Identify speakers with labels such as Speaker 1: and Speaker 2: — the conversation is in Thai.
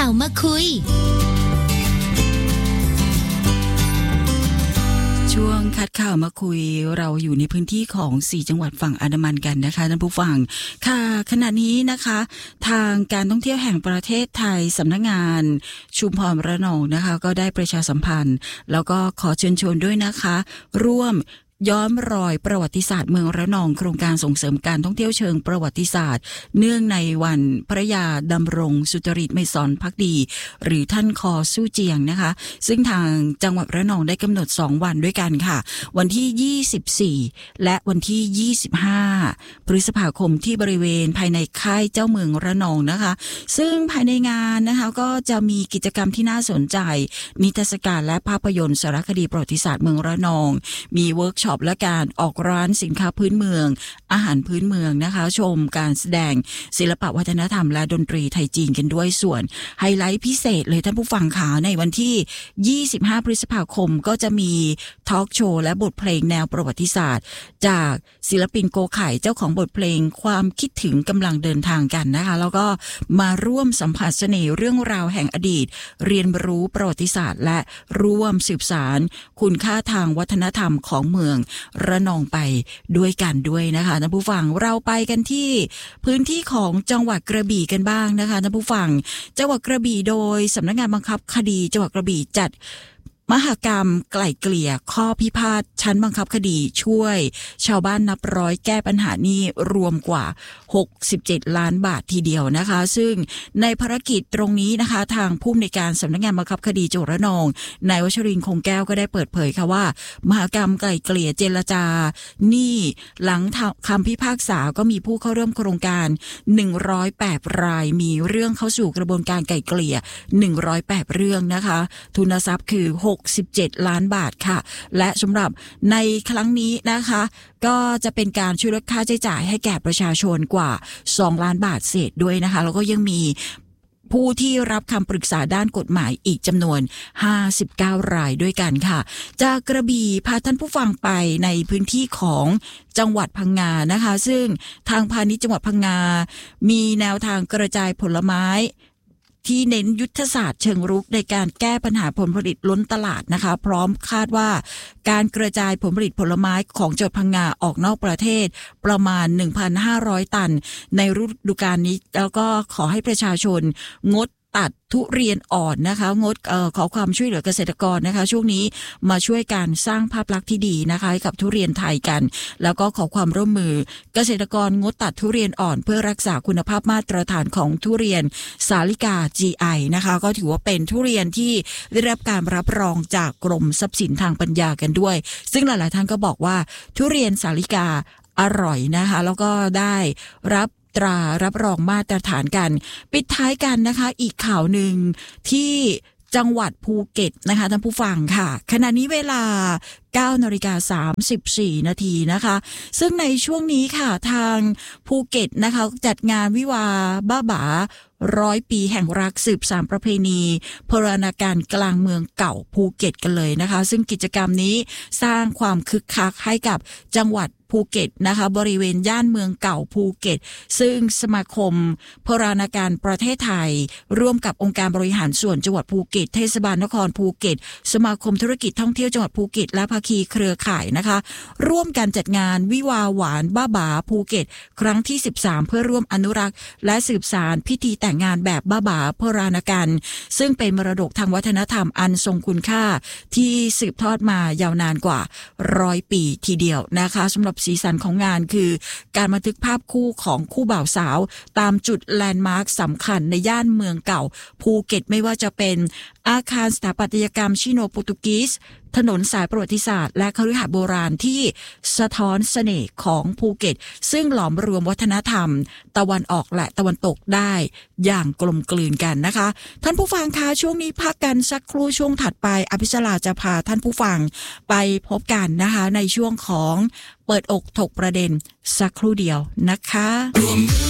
Speaker 1: าวมาคุย
Speaker 2: ช่วงคัดข่าวมาคุยเราอยู่ในพื้นที่ของ4จังหวัดฝั่งอันดามันกันนะคะท่านผู้ฟังค่ะขณะนี้นะคะทางการท่องเที่ยวแห่งประเทศไทยสำนักงานชุมพรระนองนะคะก็ได้ประชาสัมพันธ์แล้วก็ขอเชิญชวนด้วยนะคะร่วมย้อนรอยประวัติศาสตร์เมืองระนองโครงการส่งเสริมการท่องเที่ยวเชิงประวัติศาสตร์เนื่องในวันพระยาดำรงสุจริตเมษรภักดีหรือท่านคอสู้เจียงนะคะซึ่งทางจังหวัดระนองได้กำหนด2วันด้วยกันค่ะวันที่24และวันที่25พฤษภาคมที่บริเวณภายในค่ายเจ้าเมืองระนองนะคะซึ่งภายในงานนะคะก็จะมีกิจกรรมที่น่าสนใจนิทรรศการและภาพยนตร์สารคดีประวัติศาสตร์เมืองระนองมีเวิร์กช็อปและการออกร้านสินค้าพื้นเมืองอาหารพื้นเมืองนะคะชมการแสดงศิลปวัฒนธรรมและดนตรีไทยจีนกันด้วยส่วนไฮไลท์พิเศษเลยท่านผู้ฟังขาในวันที่25พฤษภาคมก็จะมีทอล์กโชว์และบทเพลงแนวประวัติศาสตร์จากศิลปินโกไข่เจ้าของบทเพลงความคิดถึงกำลังเดินทางกันนะคะแล้วก็มาร่วมสัมผัสเสน่ห์เรื่องราวแห่งอดีตเรียนรู้ประวัติศาสตร์และร่วมสืบสานคุณค่าทางวัฒนธรรมของเมืองระนองไปด้วยกันด้วยนะคะท่านผู้ฟังเราไปกันที่พื้นที่ของจังหวัดกระบี่กันบ้างนะคะท่านผู้ฟังจังหวัดกระบี่โดยสำนักงานบังคับคดีจังหวัดกระบี่จัดมหกรรมไกล่เกลี่ยข้อพิพาทชั้นบังคับคดีช่วยชาวบ้านนับร้อยแก้ปัญหานี้รวมกว่า67ล้านบาททีเดียวนะคะซึ่งในภารกิจตรงนี้นะคะทางผู้อำนวยการสำนักงานบังคับคดีจังหวัดระนองนายวชรินทร์คงแก้วก็ได้เปิดเผยค่ะว่ามหกรรมไกล่เกลี่ยเจรจานี่หลังคำพิพากษาก็มีผู้เข้าร่วมโครงการ108รายมีเรื่องเข้าสู่กระบวนการไกล่เกลี่ย108เรื่องนะคะทุนทรัพย์คือ67ล้านบาทค่ะและสำหรับในครั้งนี้นะคะก็จะเป็นการช่วยลดค่าใช้จ่ายให้แก่ประชาชนกว่า2ล้านบาทเศษด้วยนะคะแล้วก็ยังมีผู้ที่รับคำปรึกษาด้านกฎหมายอีกจำนวน59รายด้วยกันค่ะจากกระบี่พาท่านผู้ฟังไปในพื้นที่ของจังหวัดพังงานะคะซึ่งทางพาณิชย์จังหวัดพังงามีแนวทางกระจายผลไม้ที่เน้นยุทธศาสตร์เชิงรุกในการแก้ปัญหาผลผลิตล้นตลาดนะคะพร้อมคาดว่าการกระจายผลผลิตผลไม้ของจังหวัดพังงาออกนอกประเทศประมาณ 1,500 ตันในฤดูกาลนี้แล้วก็ขอให้ประชาชนงดตัดทุเรียนอ่อนนะคะงดขอความช่วยเหลือเกษตรกรนะคะช่วงนี้มาช่วยการสร้างภาพลักษณ์ที่ดีนะคะให้กับทุเรียนไทยกันแล้วก็ขอความร่วมมือเกษตรกรงดตัดทุเรียนอ่อนเพื่อรักษาคุณภาพมาตรฐานของทุเรียนสาลิกา GI นะคะก็ถือว่าเป็นทุเรียนที่ได้รับการรับรองจากกรมทรัพย์สินทางปัญญากันด้วยซึ่งหลายๆท่านก็บอกว่าทุเรียนสาลิกาอร่อยนะคะแล้วก็ได้รับรองมาตรฐานกันปิดท้ายกันนะคะอีกข่าวหนึ่งที่จังหวัดภูเก็ตนะคะท่านผู้ฟังค่ะขณะนี้เวลา 9:34 นาทีนะคะซึ่งในช่วงนี้ค่ะทางภูเก็ตนะคะจัดงานวิวาบ้าบา100 ปีแห่งรักสืบสานประเพณีโบราณกาลกลางเมืองเก่าภูเก็ตกันเลยนะคะซึ่งกิจกรรมนี้สร้างความคึกคักให้กับจังหวัดภูเก็ตนะคะบริเวณย่านเมืองเก่าภูเก็ตซึ่งสมาคมโบราณกาลประเทศไทยร่วมกับองค์การบริหารส่วนจังหวัดภูเก็ตเทศบาลนครภูเก็ตสมาคมธุรกิจท่องเที่ยวจังหวัดภูเก็ตและภาคีเครือข่ายนะคะร่วมกันจัดงานวิวาหวานบ้าบาภูเก็ตครั้งที่13เพื่อร่วมอนุรักษ์และสืบสานพิธีแต่งงานแบบบ้าบาโบราณกาลซึ่งเป็นมรดกทางวัฒนธรรมอันทรงคุณค่าที่สืบทอดมายาวนานกว่า100 ปีทีเดียวนะคะสำหรับสีสันของงานคือการบันทึกภาพคู่ของคู่บ่าวสาวตามจุดแลนด์มาร์คสำคัญในย่านเมืองเก่าภูเก็ตไม่ว่าจะเป็นอาคารสถาปัตยกรรมชิโนโปรตุกีสถนนสายประวัติศาสตร์และคฤหาสน์โบราณที่สะท้อนเสน่ห์ของภูเก็ตซึ่งหลอมรวมวัฒนธรรมตะวันออกและตะวันตกได้อย่างกลมกลืนกันนะคะท่านผู้ฟังคะช่วงนี้พักกันสักครู่ช่วงถัดไปอภิชราจะพาท่านผู้ฟังไปพบกันนะคะในช่วงของเปิดอกถกประเด็นสักครู่เดียวนะคะ